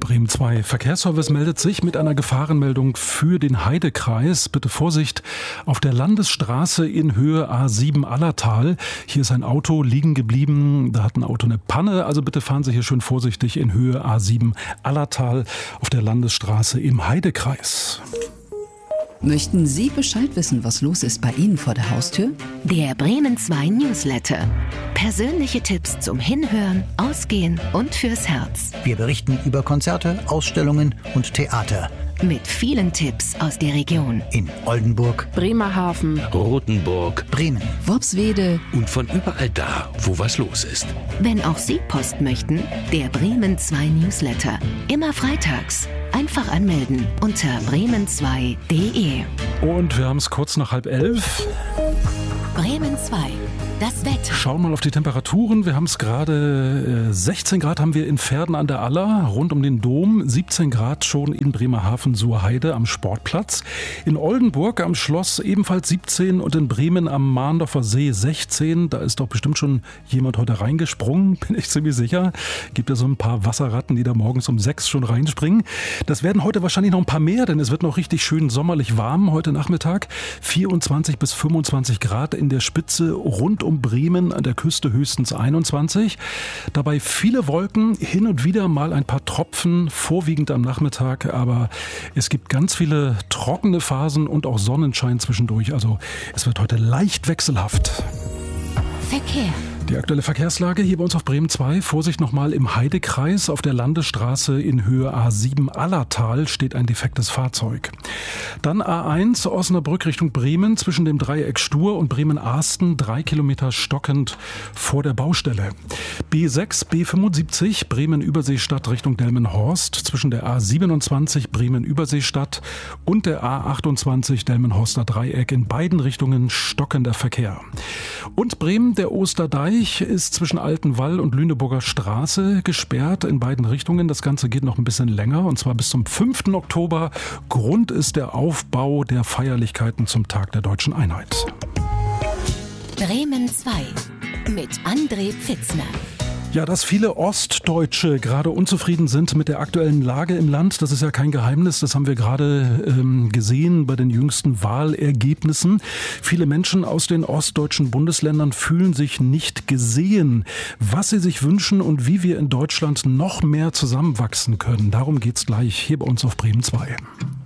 Bremen 2 Verkehrsservice meldet sich mit einer Gefahrenmeldung für den Heidekreis. Bitte Vorsicht auf der Landesstraße in Höhe A7 Allertal. Hier ist ein Auto liegen geblieben. Da hat ein Auto eine Panne. Also bitte fahren Sie hier schön vorsichtig in Höhe A7 Allertal auf der Landesstraße im Heidekreis. Möchten Sie Bescheid wissen, was los ist bei Ihnen vor der Haustür? Der Bremen 2 Newsletter. Persönliche Tipps zum Hinhören, Ausgehen und fürs Herz. Wir berichten über Konzerte, Ausstellungen und Theater. Mit vielen Tipps aus der Region. In Oldenburg, Bremerhaven, Rothenburg, Bremen, Worpswede und von überall da, wo was los ist. Wenn auch Sie Post möchten, der Bremen 2 Newsletter. Immer freitags. Einfach anmelden unter bremen2.de. Und wir haben es kurz nach 10:30. Bremen 2. Das Wetter. Schauen mal auf die Temperaturen. Wir haben es gerade 16 Grad haben wir in Verden an der Aller, rund um den Dom. 17 Grad schon in Bremerhaven-Suhrheide am Sportplatz. In Oldenburg am Schloss ebenfalls 17 und in Bremen am Mahndorfer See 16. Da ist doch bestimmt schon jemand heute reingesprungen, bin ich ziemlich sicher. Gibt ja so ein paar Wasserratten, die da morgens um 6 schon reinspringen. Das werden heute wahrscheinlich noch ein paar mehr, denn es wird noch richtig schön sommerlich warm heute Nachmittag. 24 bis 25 Grad in der Spitze, rund um Bremen, an der Küste höchstens 21. Dabei viele Wolken, hin und wieder mal ein paar Tropfen, vorwiegend am Nachmittag, aber es gibt ganz viele trockene Phasen und auch Sonnenschein zwischendurch. Also es wird heute leicht wechselhaft. Verkehr. Die aktuelle Verkehrslage hier bei uns auf Bremen 2. Vorsicht nochmal im Heidekreis. Auf der Landesstraße in Höhe A7 Allertal steht ein defektes Fahrzeug. Dann A1 Osnabrück Richtung Bremen zwischen dem Dreieck Stur und Bremen-Ahsten 3 Kilometer stockend vor der Baustelle. B6, B75 Bremen-Überseestadt Richtung Delmenhorst zwischen der A27 Bremen-Überseestadt und der A28 Delmenhorster Dreieck in beiden Richtungen stockender Verkehr. Und Bremen, der Osterdeich ist zwischen Altenwall und Lüneburger Straße gesperrt in beiden Richtungen. Das Ganze geht noch ein bisschen länger und zwar bis zum 5. Oktober. Grund ist der Aufbau der Feierlichkeiten zum Tag der Deutschen Einheit. Bremen 2 mit André Pfitzner. Ja, dass viele Ostdeutsche gerade unzufrieden sind mit der aktuellen Lage im Land, das ist ja kein Geheimnis. Das haben wir gerade gesehen bei den jüngsten Wahlergebnissen. Viele Menschen aus den ostdeutschen Bundesländern fühlen sich nicht gesehen, was sie sich wünschen und wie wir in Deutschland noch mehr zusammenwachsen können. Darum geht's gleich hier bei uns auf Bremen 2.